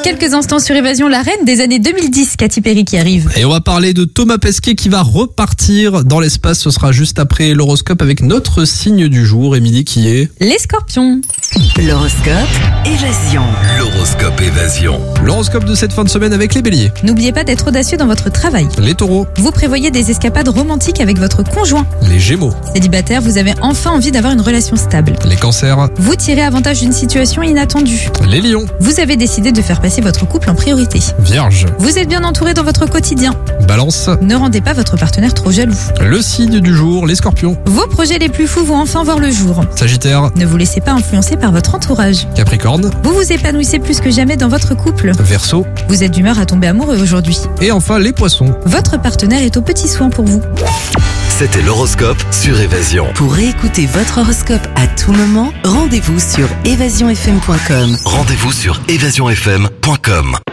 quelques instants sur Évasion, la reine des années 2010, Katy Perry qui arrive. Et on va parler de Thomas Pesquet qui va repartir dans l'espace. Ce sera juste après l'horoscope avec notre signe du jour, Émilie, qui est... Les scorpions. L'horoscope Évasion. L'horoscope Évasion. L'horoscope de cette fin de semaine avec les béliers. N'oubliez pas d'être audacieux dans votre travail. Les taureaux. Vous prévoyez des escapades romantiques avec votre conjoint. Les gémeaux. Célibataire, vous avez enfin envie d'avoir une relation stable. Les cancers. Vous tirez avantage d'une situation inattendue. Les lions. Vous avez décidé de faire passer votre couple en priorité. Vierge. Vous êtes bien entouré dans votre quotidien. Balance. Ne rendez pas votre partenaire trop jaloux. Le signe du jour, les scorpions. Vos projets les plus fous vont enfin voir le jour. Sagittaire. Ne vous laissez pas influencer par votre entourage. Capricorne. Vous vous épanouissez plus que jamais dans votre couple. Verseau. Vous êtes d'humeur à tomber amoureux aujourd'hui. Et enfin les poissons. Votre partenaire est aux petits soins pour vous. C'était l'horoscope sur Évasion. Pour écouter votre horoscope à tout moment, rendez-vous sur évasionfm.com. Rendez-vous sur évasionfm.com.